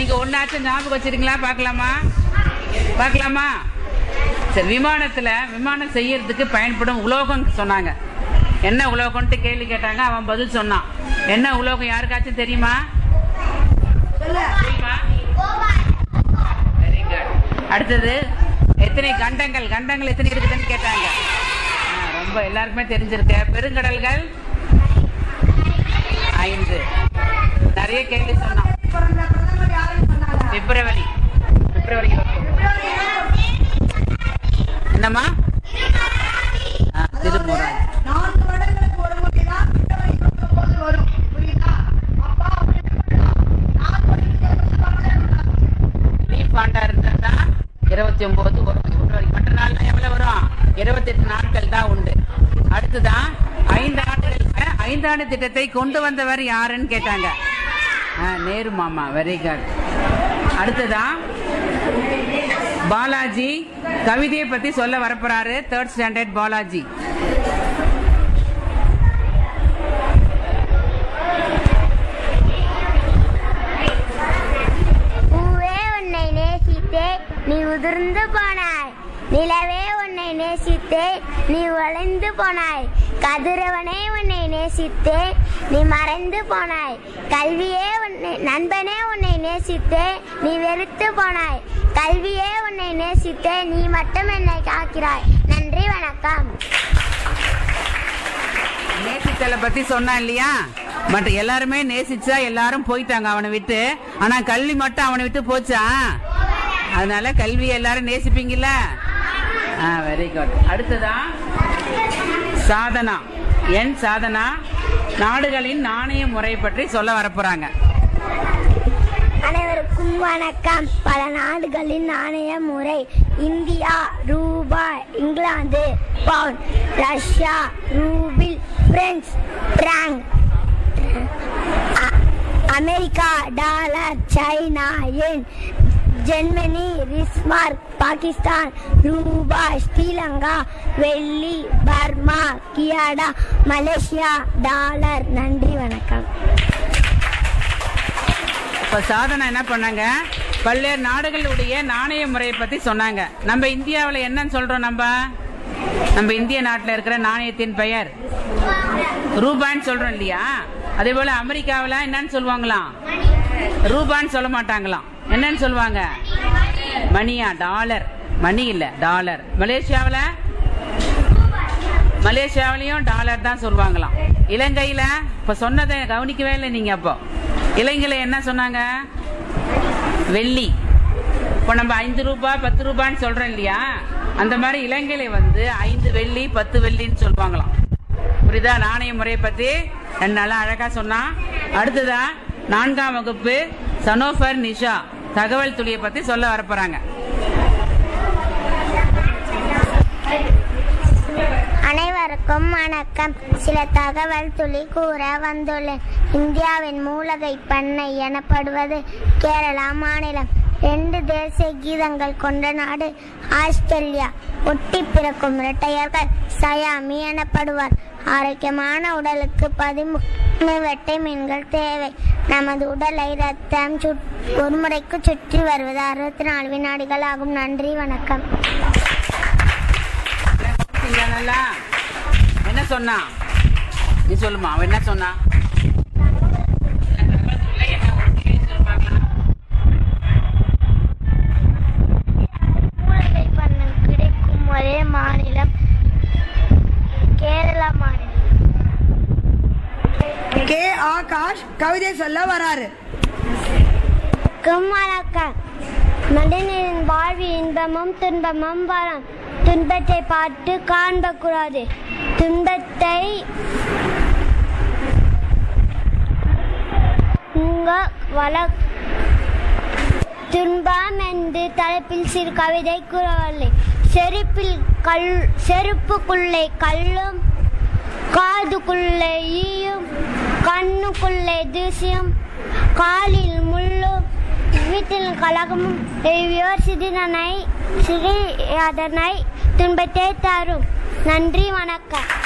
நீங்க ஒன்னாச்சும் ஞாபகம் வச்சிருக்கீங்களா? பார்க்கலாமா? சரி, விமானம் செய்யறதுக்கு பயன்படும் உலோகம் சொன்னாங்க. என்ன உலோகம்ட்டு கேள்வி கேட்டாங்க, அவன் பதில் சொன்னான். என்ன உலோகம் யாருக்காச்சும் தெரியுமா? Very good. அடுத்தது, எத்தனை கண்டங்கள் எத்தனை இருக்குதுன்னு கேட்டாங்க. ரொம்ப எல்லாருக்குமே தெரிஞ்சிருக்க. பெருங்கடல்கள் 5. நிறைய கேள்வி சொன்னான். பிப்ரவரி என்னம்மா? திருமுறை. லீப் ஆண்டா இருந்தா 29 வரும். பிப்ரவரி. மற்ற நாள் எவ்வளவு வரும்? 28 நாட்கள் தான் உண்டு. அடுத்துதான் 5 ஆண்டு திட்டத்தை கொண்டு வந்தவர் யாருன்னு கேட்டாங்க. நேரு மாமா. Very good. அடுத்ததான் பாலாஜி கவிதையை பத்தி சொல்ல வரப்போறாரு. 3rd standard Balaji. பூவே உன்னை நேசித்தே நீ உதிர்ந்து போனாய், நிலவே உன்னை நேசித்தே நீ வளைந்து போனாய், கதிரவனே உன்னை நேசித்தே நீ மறைந்து போனாய், கல்வியே நண்பனே உன்னை நேசித்தே நீ வெறுத்து போனாய், கல்வியே உன்னை நேசித்தே நீ மட்டும் என்னை காக்கிறாய். நன்றி, வணக்கம். நேசித்தலை பத்தி சொன்னான் இல்லையா? மற்ற எல்லாருமே நேசிச்சா எல்லாரும் போயிட்டாங்க அவனை விட்டு. ஆனா கல்வி மட்டும் அவனை விட்டு போச்சா? அதனால கல்வியை எல்லாரும் நேசிப்பீங்கல்ல? Very good. அடுத்ததான் சாதனா. சாதனா நாடுகளின் நாணய முறை பற்றி சொல்ல வரப்போறாங்க. அனைவருக்கும் வணக்கம். பல நாடுகளின் நாணய முறை: இந்தியா ரூபாய், England bound, Russia rouble, French prank, America dollar, China yen, Germany ரிஸ்மார்க், Pakistan ரூபாய், ஸ்ரீலங்கா வெள்ளி, பர்மா கியாடா, மலேசியா டாலர். நன்றி, வணக்கம். இப்ப சாதனை என்ன பண்ணாங்க? பல்வேறு நாடுகளுடைய நாணய முறையை பத்தி சொன்னாங்க. நம்ம இந்தியாவில் என்னன்னு சொல்றோம்? நம்ம இந்திய நாட்டில் இருக்கிற நாணயத்தின் பெயர் ரூபான்னு சொல்றோம் இல்லையா? அதே போல அமெரிக்காவில் என்னன்னு சொல்லுவாங்களாம்? ரூபான்னு சொல்ல மாட்டாங்களாம். என்னன்னு சொல்லுவாங்க? மணியா? டாலர். மணி இல்ல, டாலர். மலேசியாவிலையும் டாலர் தான் சொல்லுவாங்களாம். இலங்கையில இப்ப சொன்னதை கவனிக்கவே இல்லை நீங்க. அப்போ இலங்கையில என்ன சொன்னாங்க? வெள்ளி. இப்போ நம்ம 5 ரூபாய் 10 ரூபான்னு சொல்றோம் இல்லையா? அந்த மாதிரி இலங்கையில 5 வெள்ளி 10 வெள்ளின்னு சொல்லுவாங்களாம். புரியுதா? நாணய முறையை பத்தி 2 நாளா அழகா சொன்னா. அடுத்ததா 4ஆம் வகுப்பு சனோஃபர் நிஷா தகவல் துளியை பத்தி சொல்ல வரப்போறாங்க. அனைவருக்கும் வணக்கம். சில தகவல் துளி கூற வந்துள்ளேன். இந்தியாவின் மூலகை பண்ணை எனப்படுவது கேரளா மாநிலம். 2 தேசிய கீதங்கள் கொண்ட நாடு ஆஸ்திரேலியா. ஒட்டி பிறக்கும் இரட்டையர்கள் சயாமி எனப்படுவார். ஆரோக்கியமான உடலுக்கு 13 வெட்டை மீன்கள் தேவை. நமது உடலை ரத்தம் ஒரு முறைக்கு சுற்றி வருவது 64 வினாடிகள் ஆகும். நன்றி, வணக்கம். என்ன சொன்னா? நீ சொல்லுமா, அவன் என்ன சொன்னா? மூலகை பண்ணை கிடைக்கும் ஒரே மாநிலம் கேரளா மாநிலம். கே ஆகாஷ் கவிதை சொல்ல வராரு. வணக்கம். மனிதனின் வாழ்வில் இன்பமும் துன்பமும் வரும். துன்பத்தை பார்த்து காண்பக்கூடாது. துன்பத்தை துன்பம் என்று தலைப்பில் சிறு கவிதை கூறவில்லை. செருப்புக்குள்ளே கல்லும், காதுக்குள்ளே ஈயும், கண்ணுக்குள்ளே தூசியும், காலில் முள்ளும், வீட்டில் கலகமும் சிறியதனை துன்பத்தை தரும். நன்றி, வணக்கம்.